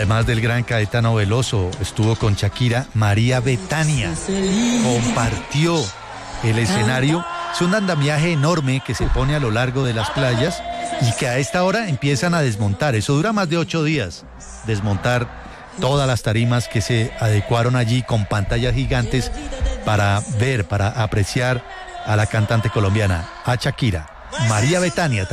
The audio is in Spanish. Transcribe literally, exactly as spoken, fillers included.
Además del gran Caetano Veloso, estuvo con Shakira María Bethania. Compartió el escenario. Es un andamiaje enorme que se pone a lo largo de las playas y que a esta hora empiezan a desmontar. Eso dura más de ocho días, desmontar todas las tarimas que se adecuaron allí con pantallas gigantes para ver, para apreciar a la cantante colombiana, a Shakira. María Bethania